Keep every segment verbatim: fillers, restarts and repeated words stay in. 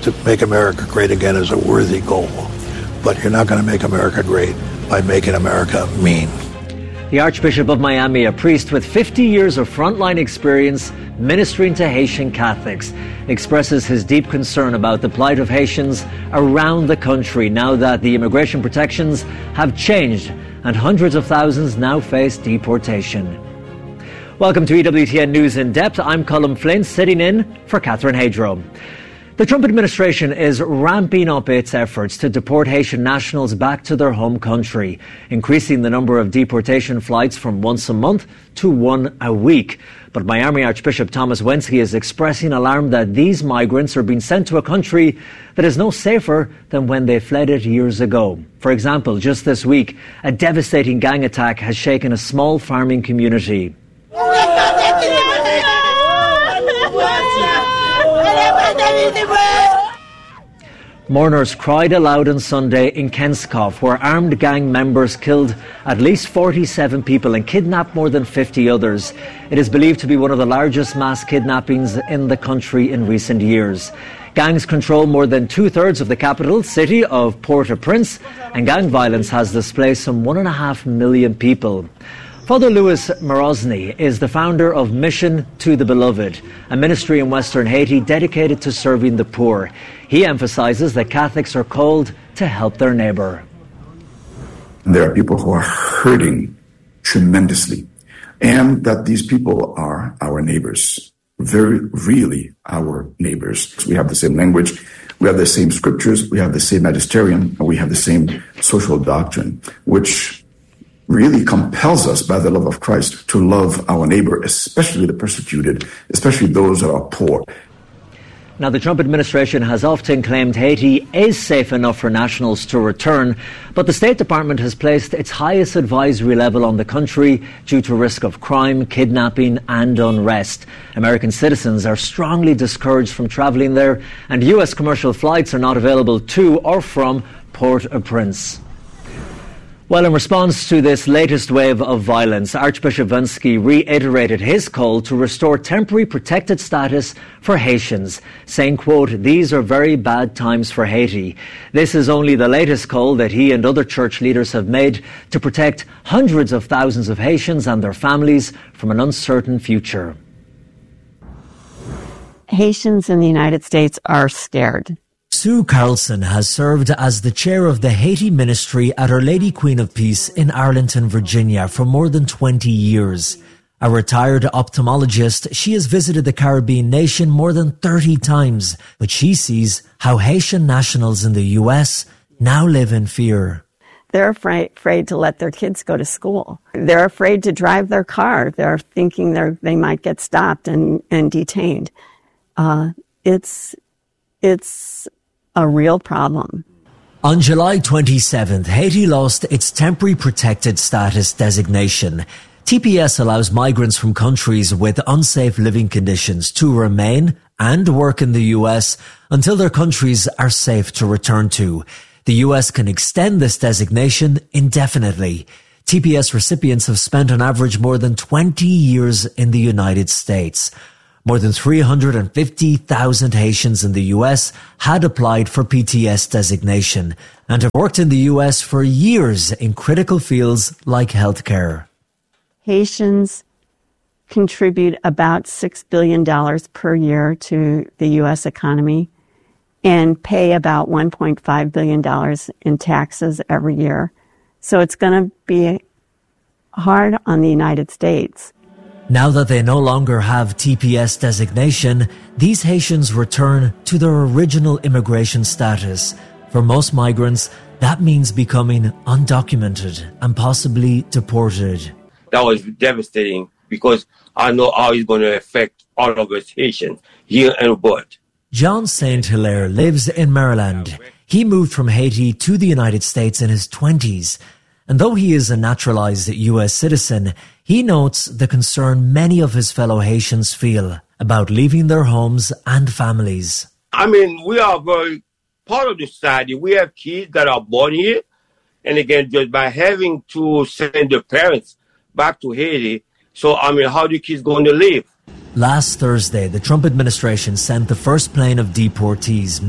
to make America great again is a worthy goal. But you're not going to make America great by making America mean. The Archbishop of Miami, a priest with fifty years of frontline experience ministering to Haitian Catholics, expresses his deep concern about the plight of Haitians around the country now that the immigration protections have changed and hundreds of thousands now face deportation. Welcome to E W T N News in Depth. I'm Colm Flynn, sitting in for Catherine Hadro. The Trump administration is ramping up its efforts to deport Haitian nationals back to their home country, increasing the number of deportation flights from once a month to one a week. But Miami Archbishop Thomas Wenski is expressing alarm that these migrants are being sent to a country that is no safer than when they fled it years ago. For example, just this week, a devastating gang attack has shaken a small farming community. Mourners cried aloud on Sunday in Kenskov, where armed gang members killed at least forty-seven people and kidnapped more than fifty others. It is believed to be one of the largest mass kidnappings in the country in recent years. Gangs control more than two-thirds of the capital city of Port-au-Prince, and gang violence has displaced some one and a half million people. Father Louis Morozny is the founder of Mission to the Beloved, a ministry in Western Haiti dedicated to serving the poor. He emphasizes that Catholics are called to help their neighbor. There are people who are hurting tremendously, and that these people are our neighbors, very really our neighbors. We have the same language, we have the same scriptures, we have the same magisterium, and we have the same social doctrine, which really compels us by the love of Christ to love our neighbor, especially the persecuted, especially those that are poor. Now, the Trump administration has often claimed Haiti is safe enough for nationals to return, but the State Department has placed its highest advisory level on the country due to risk of crime, kidnapping and unrest. American citizens are strongly discouraged from travelling there, and U S commercial flights are not available to or from Port-au-Prince. Well, in response to this latest wave of violence, Archbishop Wenski reiterated his call to restore temporary protected status for Haitians, saying, quote, "These are very bad times for Haiti." This is only the latest call that he and other church leaders have made to protect hundreds of thousands of Haitians and their families from an uncertain future. Haitians in the United States are scared. Sue Carlson has served as the chair of the Haiti Ministry at Our Lady Queen of Peace in Arlington, Virginia for more than twenty years. A retired ophthalmologist, she has visited the Caribbean nation more than thirty times, but she sees how Haitian nationals in the U S now live in fear. They're afraid, afraid to let their kids go to school. They're afraid to drive their car. They're thinking they're, they might get stopped and, and detained. Uh, it's, it's, a real problem. On July twenty-seventh, Haiti lost its temporary protected status designation. T P S allows migrants from countries with unsafe living conditions to remain and work in the U S until their countries are safe to return to. The U S can extend this designation indefinitely. T P S recipients have spent on average more than twenty years in the United States. More than three hundred fifty thousand Haitians in the U S had applied for P T S designation and have worked in the U S for years in critical fields like healthcare. Haitians contribute about six billion dollars per year to the U S economy and pay about one point five billion dollars in taxes every year. So it's going to be hard on the United States. Now that they no longer have T P S designation, these Haitians return to their original immigration status. For most migrants, that means becoming undocumented and possibly deported. That was devastating because I know how it's going to affect all of us Haitians here and abroad. John Saint Hilaire lives in Maryland. He moved from Haiti to the United States in his twenties. And though he is a naturalized U S citizen, he notes the concern many of his fellow Haitians feel about leaving their homes and families. I mean, we are very part of the society. We have kids that are born here. And again, just by having to send their parents back to Haiti, so, I mean, how are the kids going to live? Last Thursday, the Trump administration sent the first plane of deportees, many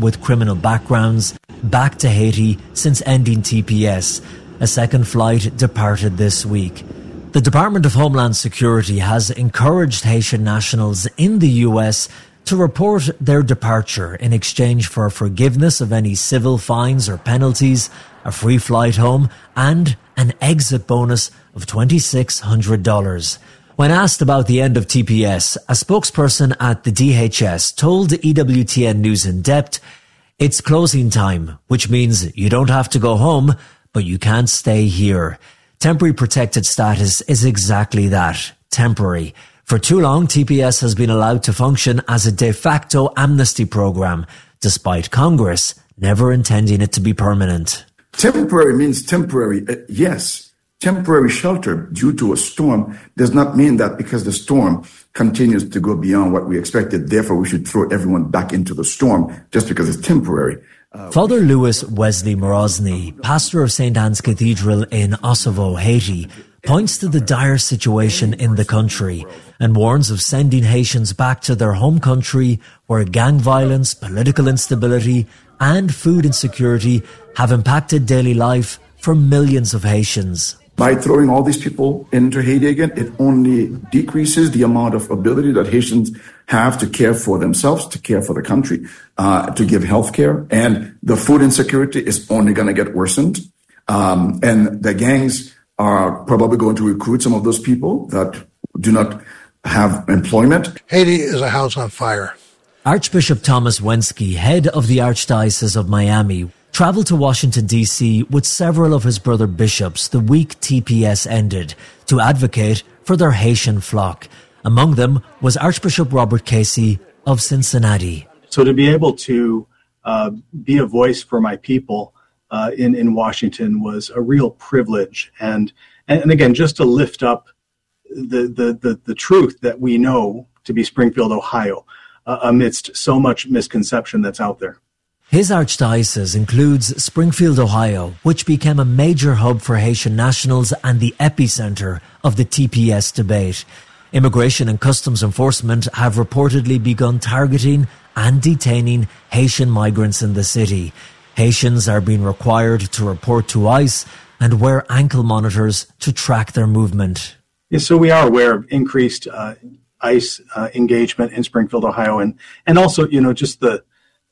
with criminal backgrounds back to Haiti since ending T P S. A second flight departed this week. The Department of Homeland Security has encouraged Haitian nationals in the U S to report their departure in exchange for forgiveness of any civil fines or penalties, a free flight home, and an exit bonus of two thousand six hundred dollars. When asked about the end of T P S, a spokesperson at the D H S told E W T N News in Depth, "It's closing time, which means you don't have to go home, but you can't stay here." Temporary protected status is exactly that, temporary. For too long, T P S has been allowed to function as a de facto amnesty program, despite Congress never intending it to be permanent. Temporary means temporary, uh, yes. Temporary shelter due to a storm does not mean that because the storm continues to go beyond what we expected, therefore we should throw everyone back into the storm just because it's temporary. Uh, Father Louis Wesley Morozny, pastor of Saint Anne's Cathedral in Ossovo, Haiti, points to the dire situation in the country and warns of sending Haitians back to their home country where gang violence, political instability and food insecurity have impacted daily life for millions of Haitians. By throwing all these people into Haiti again, it only decreases the amount of ability that Haitians have to care for themselves, to care for the country, uh, to give health care. And the food insecurity is only going to get worsened. Um, and the gangs are probably going to recruit some of those people that do not have employment. Haiti is a house on fire. Archbishop Thomas Wensky, head of the Archdiocese of Miami, travelled to Washington, D C with several of his brother bishops the week T P S ended to advocate for their Haitian flock. Among them was Archbishop Robert Casey of Cincinnati. So to be able to uh, be a voice for my people uh, in, in Washington was a real privilege. And, and again, just to lift up the, the, the, the truth that we know to be Springfield, Ohio, uh, amidst so much misconception that's out there. His archdiocese includes Springfield, Ohio, which became a major hub for Haitian nationals and the epicenter of the T P S debate. Immigration and Customs Enforcement have reportedly begun targeting and detaining Haitian migrants in the city. Haitians are being required to report to ICE and wear ankle monitors to track their movement. Yeah, so we are aware of increased uh, ICE uh, engagement in Springfield, Ohio, and, and also, you know, just the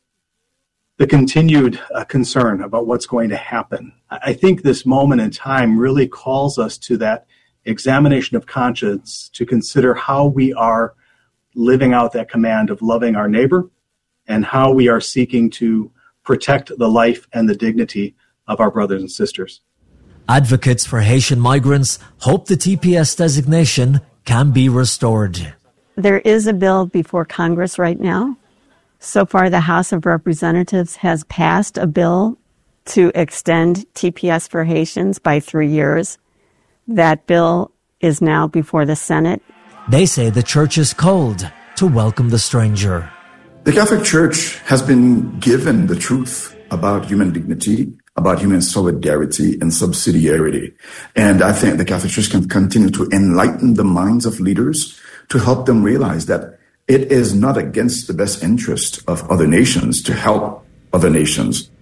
the continued uh, concern about what's going to happen. I think this moment in time really calls us to that examination of conscience to consider how we are living out that command of loving our neighbor and how we are seeking to protect the life and the dignity of our brothers and sisters. Advocates for Haitian migrants hope the T P S designation can be restored. There is a bill before Congress right now. So far, the House of Representatives has passed a bill to extend T P S for Haitians by three years. That bill is now before the Senate. They say the church is cold to welcome the stranger. The Catholic Church has been given the truth about human dignity, about human solidarity and subsidiarity. And I think the Catholic Church can continue to enlighten the minds of leaders to help them realize that it is not against the best interest of other nations to help other nations.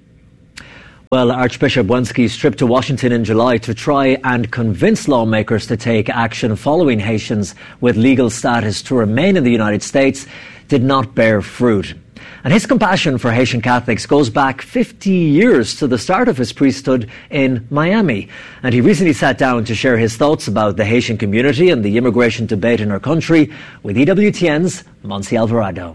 Well, Archbishop Wensky's trip to Washington in July to try and convince lawmakers to take action following Haitians with legal status to remain in the United States did not bear fruit. And his compassion for Haitian Catholics goes back fifty years to the start of his priesthood in Miami. And he recently sat down to share his thoughts about the Haitian community and the immigration debate in our country with E W T N's Monsi Alvarado.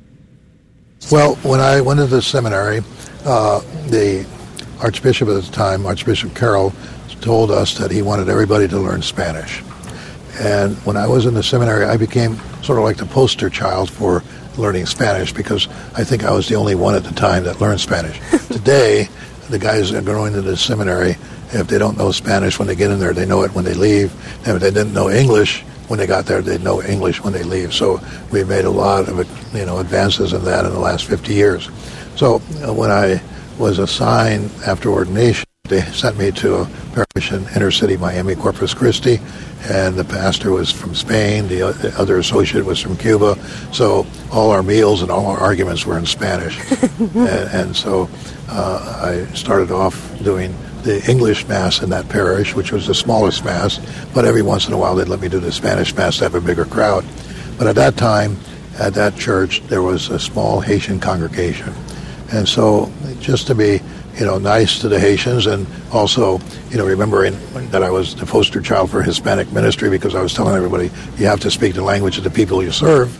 Well, when I went into the seminary, uh, the Archbishop at the time, Archbishop Carroll, told us that he wanted everybody to learn Spanish. And when I was in the seminary, I became sort of like the poster child for learning Spanish because I think I was the only one at the time that learned Spanish. Today, the guys that are going into the seminary, if they don't know Spanish when they get in there, they know it when they leave. And if they didn't know English when they got there, they know English when they leave. So we've made a lot of, you know, advances in that in the last fifty years. So uh, when I was assigned after ordination They sent me to a parish in inner city Miami, Corpus Christi, and the pastor was from Spain, the other associate was from Cuba, so all our meals and all our arguments were in Spanish. and, and so uh, I started off doing the English Mass in that parish, which was the smallest Mass, but every once in a while they'd let me do the Spanish Mass to have a bigger crowd. But at that time, at that church, there was a small Haitian congregation. And so just to be, you know, nice to the Haitians, and also, you know, remembering that I was the poster child for Hispanic ministry because I was telling everybody, you have to speak the language of the people you serve.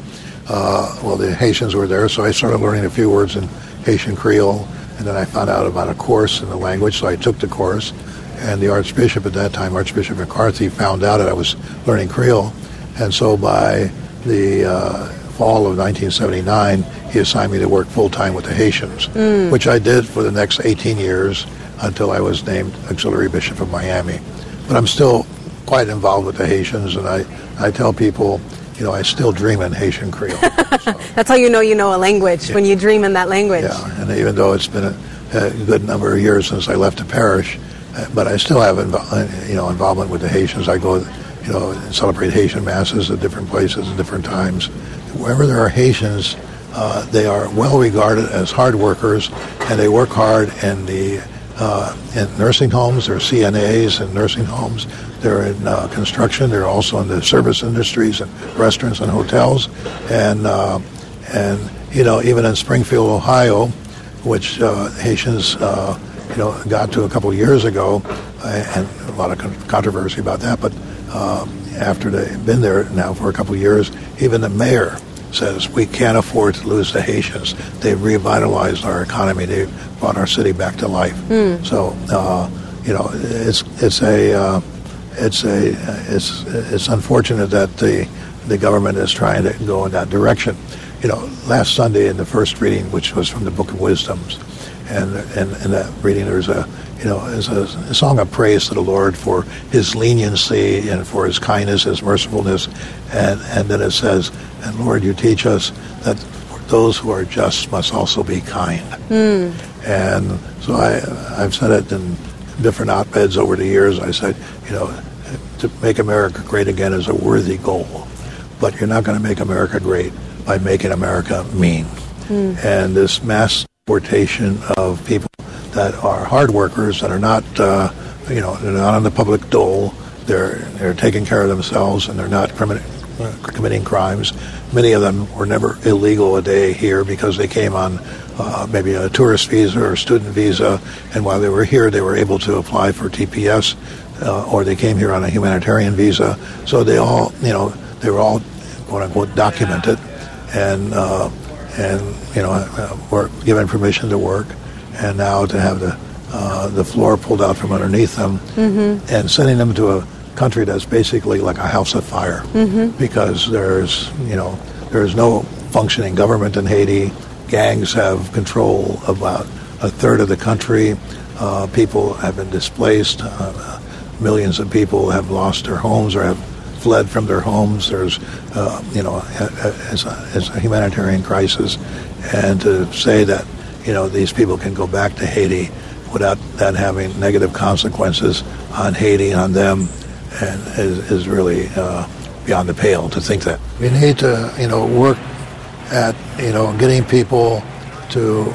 Uh, well, the Haitians were there, so I started learning a few words in Haitian Creole, and then I found out about a course in the language, so I took the course. And the Archbishop at that time, Archbishop McCarthy, found out that I was learning Creole, and so by the uh, fall of nineteen seventy-nine, he assigned me to work full-time with the Haitians, mm. which I did for the next eighteen years until I was named Auxiliary Bishop of Miami. But I'm still quite involved with the Haitians, and I, I tell people, you know, I still dream in Haitian Creole. So. That's how you know you know a language, yeah. when you dream in that language. Yeah, and even though it's been a, a good number of years since I left the parish, uh, but I still have, invo- you know, involvement with the Haitians. I go, you know, and celebrate Haitian masses at different places at different times. Wherever there are Haitians, uh, they are well regarded as hard workers, and they work hard in the uh, in nursing homes. They're C N As in nursing homes. They're in uh, construction. They're also in the service industries and restaurants and hotels. And uh, and you know, even in Springfield, Ohio, which uh, Haitians uh, you know got to a couple of years ago, uh, and a lot of con- controversy about that, but. Uh, after they've been there now for a couple of years, even the mayor says we can't afford to lose the Haitians. They've revitalized our economy. They've brought our city back to life. Mm. So, uh, you know, it's it's a uh, it's a it's it's unfortunate that the the government is trying to go in that direction. You know, last Sunday in the first reading, which was from the Book of Wisdoms, and and in that reading there's a you know, is a, a song of praise to the Lord for His leniency and for His kindness, His mercifulness, and, and then it says, and Lord, you teach us that those who are just must also be kind. Mm. And so I, I've said it in different op-eds over the years. I said, you know, to make America great again is a worthy goal, but you're not going to make America great by making America mean. Mm. And this mass deportation of people that are hard workers, that are not, uh, you know, they're not on the public dole. They're they're taking care of themselves, and they're not crimin- uh, committing crimes. Many of them were never illegal a day here because they came on uh, maybe a tourist visa or a student visa, and while they were here, they were able to apply for T P S, uh, or they came here on a humanitarian visa. So they all, you know, they were all, quote unquote, documented, and uh, and you know, uh, were given permission to work. And now to have the uh, the floor pulled out from underneath them, mm-hmm. and sending them to a country that's basically like a house of fire, mm-hmm. because there's you know there's no functioning government in Haiti. Gangs have control of about a third of the country. Uh, people have been displaced. Uh, millions of people have lost their homes or have fled from their homes. There's uh, you know it's a, it's a humanitarian crisis, and to say that. You know, these people can go back to Haiti without that having negative consequences on Haiti, on them, and is, is really uh, beyond the pale to think that. We need to, you know, work at, you know, getting people to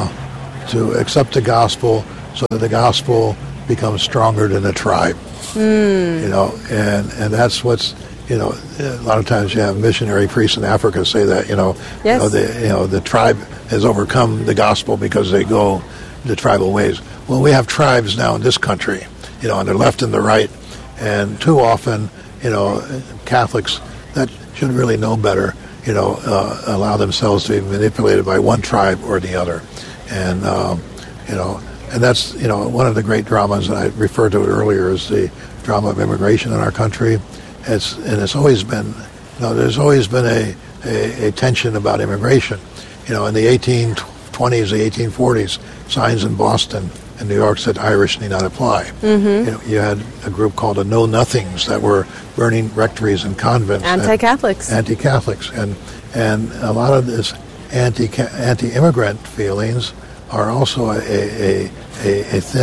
uh, to accept the gospel so that the gospel becomes stronger than the tribe. Mm. You know, and, and that's what's, you know, a lot of times you have missionary priests in Africa say that, you know, yes. you know, the, you know, the tribe has overcome the gospel because they go the tribal ways. Well, we have tribes now in this country, you know, on the left and the right, and too often, you know, Catholics that should really know better, you know, uh, allow themselves to be manipulated by one tribe or the other. And, um, you know, and that's, you know, one of the great dramas, and I referred to it earlier, is the drama of immigration in our country. It's, and it's always been, you know, there's always been a, a, a tension about immigration. You know, in the eighteen twenties, the eighteen forties, signs in Boston and New York said Irish need not apply. Mm-hmm. You know, you had a group called the Know Nothings that were burning rectories and convents. Anti-Catholics. And, anti-Catholics. And and a lot of this anti anti-immigrant feelings are also a, a, a, a thin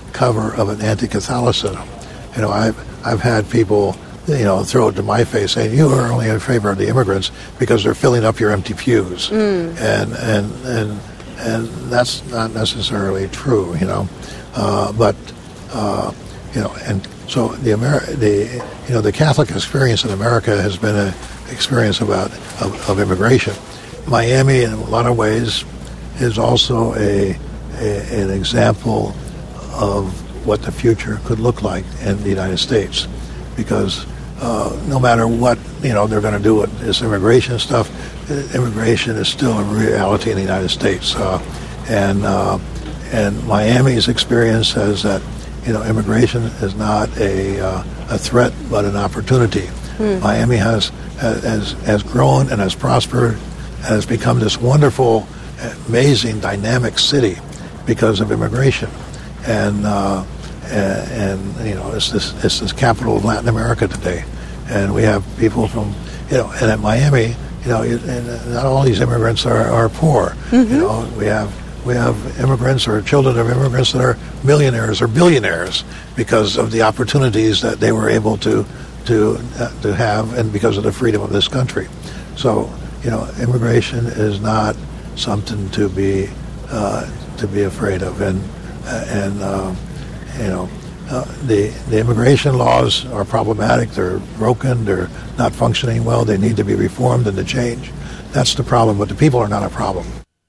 cover of an anti-Catholicism. You know, I've I've had people, you know, throw it to my face saying, you are only in favor of the immigrants because they're filling up your empty pews. Mm. And, and, and, and that's not necessarily true, you know. Uh, but, uh, you know, and so the, Ameri- the, you know, the Catholic experience in America has been an experience about, of, of immigration. Miami, in a lot of ways, is also a, a an example of what the future could look like in the United States, because uh, no matter what, you know, they're going to do with this immigration stuff, immigration is still a reality in the United States. Uh, and uh, and Miami's experience says that, you know, immigration is not a uh, a threat but an opportunity. Hmm. Miami has has has grown and has prospered and has become this wonderful, amazing, dynamic city because of immigration. And, uh, and and you know, it's this it's this capital of Latin America today, and we have people from, you know, and at Miami, you know, and not all these immigrants are, are poor. Mm-hmm. You know, we have we have immigrants or children of immigrants that are millionaires or billionaires because of the opportunities that they were able to to uh, to have, and because of the freedom of this country. So, you know, immigration is not something to be uh, to be afraid of, and. And, uh, you know, uh, the the immigration laws are problematic. They're broken. They're not functioning well. They need to be reformed and to change. That's the problem, but the people are not a problem.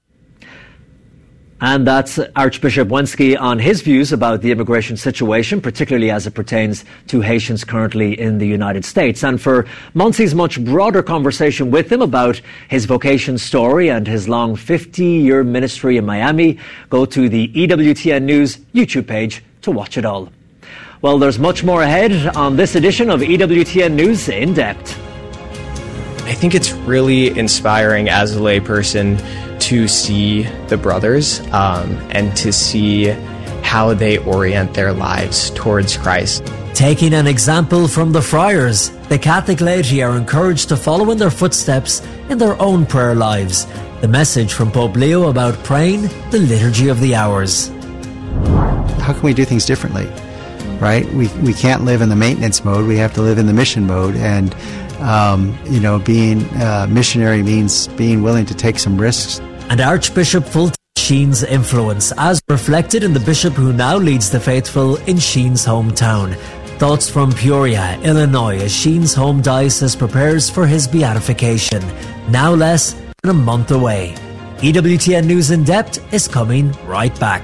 And that's Archbishop Wenski on his views about the immigration situation, particularly as it pertains to Haitians currently in the United States. And for Monsi's much broader conversation with him about his vocation story and his long fifty-year ministry in Miami, go to the E W T N News YouTube page to watch it all. Well, there's much more ahead on this edition of E W T N News In Depth. I think it's really inspiring as a layperson to see the brothers um, and to see how they orient their lives towards Christ. Taking an example from the friars, the Catholic laity are encouraged to follow in their footsteps in their own prayer lives. The message from Pope Leo about praying the Liturgy of the Hours. How can we do things differently, right? We we can't live in the maintenance mode. We have to live in the mission mode. And, um, you know, being uh, missionary means being willing to take some risks. And Archbishop Fulton Sheen's influence, as reflected in the bishop who now leads the faithful in Sheen's hometown. Thoughts from Peoria, Illinois, as Sheen's home diocese prepares for his beatification, now less than a month away. E W T N News In Depth is coming right back.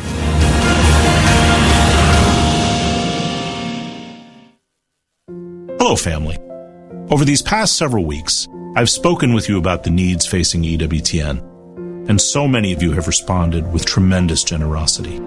Hello, family. Over these past several weeks, I've spoken with you about the needs facing E W T N. And so many of you have responded with tremendous generosity.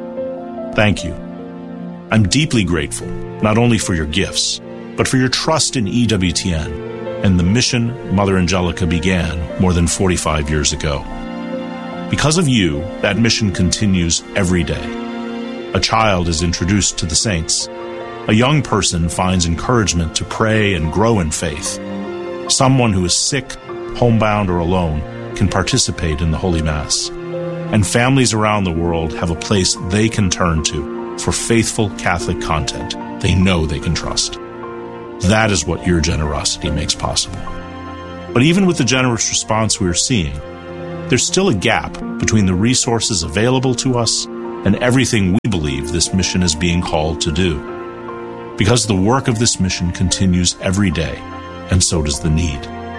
Thank you. I'm deeply grateful, not only for your gifts, but for your trust in E W T N and the mission Mother Angelica began more than forty-five years ago. Because of you, that mission continues every day. A child is introduced to the saints. A young person finds encouragement to pray and grow in faith. Someone who is sick, homebound, or alone can participate in the Holy Mass. And families around the world have a place they can turn to for faithful Catholic content they know they can trust. That is what your generosity makes possible. But even with the generous response we are seeing, there's still a gap between the resources available to us and everything we believe this mission is being called to do. Because the work of this mission continues every day, and so does the need.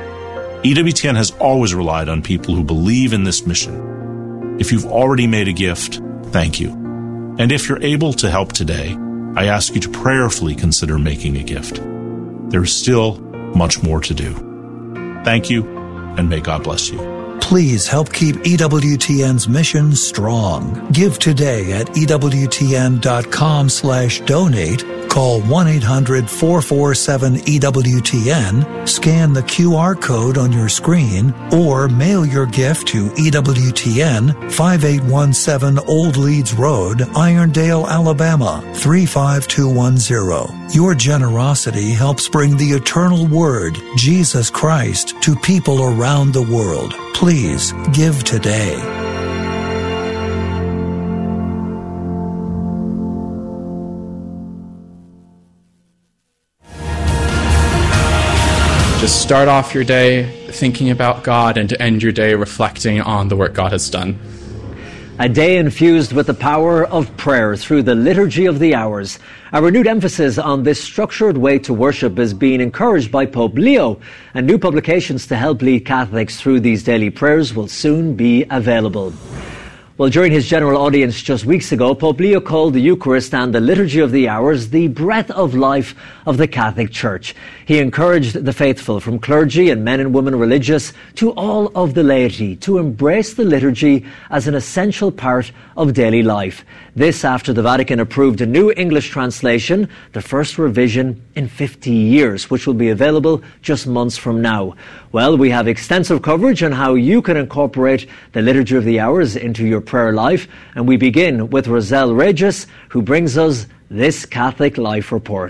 E W T N has always relied on people who believe in this mission. If you've already made a gift, thank you. And if you're able to help today, I ask you to prayerfully consider making a gift. There is still much more to do. Thank you, and may God bless you. Please help keep E W T N's mission strong. Give today at E W T N dot com slash donate. Call one eight hundred four four seven E W T N, scan the Q R code on your screen, or mail your gift to E W T N, five eight one seven Old Leeds Road, Irondale, Alabama, three five two one zero. Your generosity helps bring the eternal Word, Jesus Christ, to people around the world. Please give today. to start off your day thinking about God and to end your day reflecting on the work God has done. A day infused with the power of prayer through the Liturgy of the Hours. A renewed emphasis on this structured way to worship is being encouraged by Pope Leo, and new publications to help lead Catholics through these daily prayers will soon be available. Well, during his general audience just weeks ago, Pope Leo called the Eucharist and the Liturgy of the Hours the breath of life of the Catholic Church. He encouraged the faithful, from clergy and men and women religious to all of the laity, to embrace the liturgy as an essential part of daily life. This after the Vatican approved a new English translation, the first revision in fifty years, which will be available just months from now. Well, we have extensive coverage on how you can incorporate the Liturgy of the Hours into your prayer life, and we begin with Roselle Regis, who brings us this Catholic Life Report.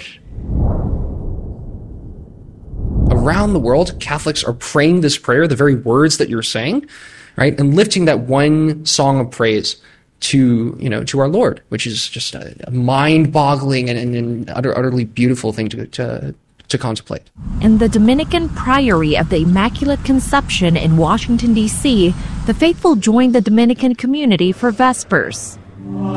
Around the world, Catholics are praying this prayer, the very words that you're saying, right, and lifting that one song of praise to, you know, to our Lord, which is just a, a mind-boggling and, and, and utter, utterly beautiful thing to, to to contemplate. In the Dominican Priory of the Immaculate Conception in Washington, D C, the faithful joined the Dominican community for Vespers.